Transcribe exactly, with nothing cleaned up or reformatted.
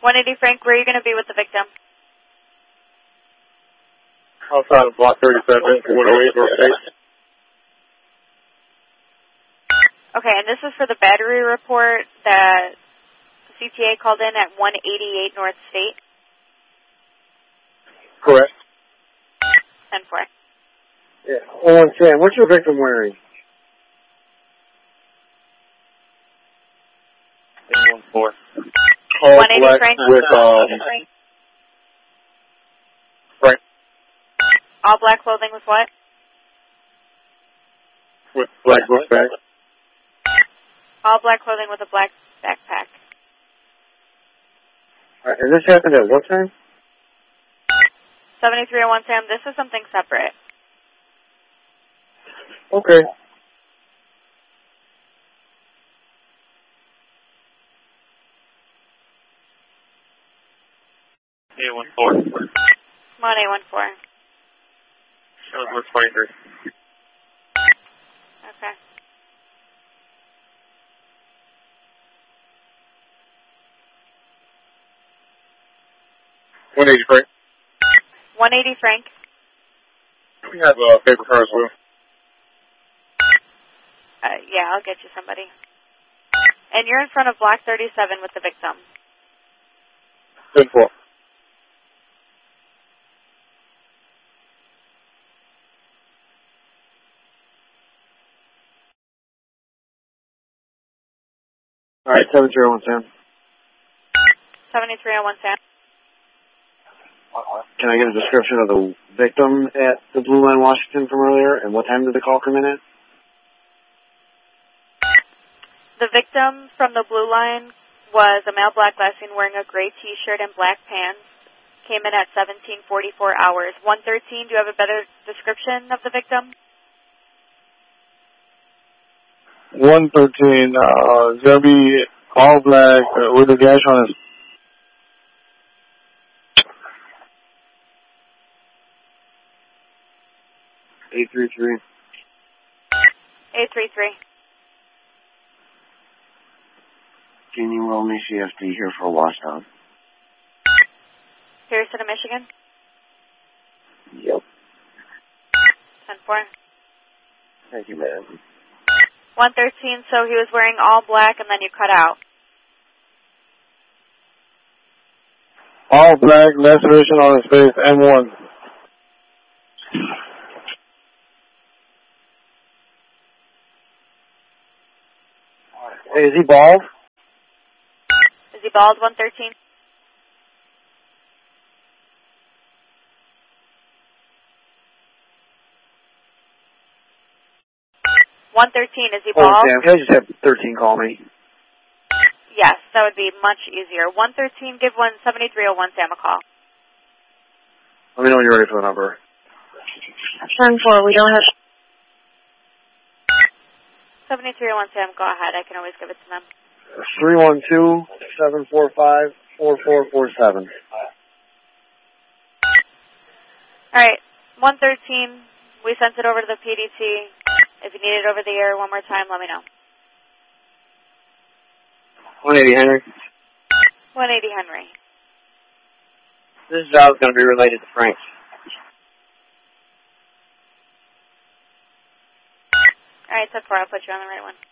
one eighty Frank, where are you going to be with the victim? Outside of block thirty-seven, one oh eight North State. Okay, and this is for the battery report that C T A called in at one eighty-eight North State? Correct. ten four. Yeah. Oh, Sam, what's your victim wearing? one four. All one eighty black Frank. with, um, Frank. All black clothing with what? With black book bag. All black clothing with a black backpack. All right, and this happened at what time? seventy-three oh one Sam, this is something separate. Okay. A one four. one eight one four. Southwest twenty-three. Okay. one eighty Frank. one eighty Frank. We have a paper car as well. Uh, yeah, I'll get you somebody. And you're in front of block thirty-seven with the victim. ten four. All right, seven zero one Sam. seventy-three oh one Sam. Can I get a description of the victim at the Blue Line Washington from earlier, and what time did the call come in at? The victim from the blue line was a male black Latin wearing a gray T-shirt and black pants. Came in at seventeen forty-four hours. one thirteen, do you have a better description of the victim? one thirteen, uh, it's gonna be all black uh, with a gash on his. eight three three. eight three three. Can you roll me C F D here for Washington? Harrison, Michigan. Yep. ten four. Thank you, ma'am. one thirteen, so he was wearing all black and then you cut out. All black, laceration on his face, M one. Hey, is he bald? Is he bald, one thirteen? one thirteen, is he Oh, bald? Sam, can I just have thirteen call me? Yes, that would be much easier. one thirteen, give one seventy-three oh one Sam a call. Let me know when you're ready for the number. ten four, we don't have... seventy-three oh one Sam, go ahead. I can always give it to them. three one two, seven four five, four four four seven. All right, one thirteen, we sent it over to the P D T. If you need it over the air one more time, let me know. one eighty Henry. one eighty Henry. This job is going to be related to Frank. All right, so far I'll put you on the right one.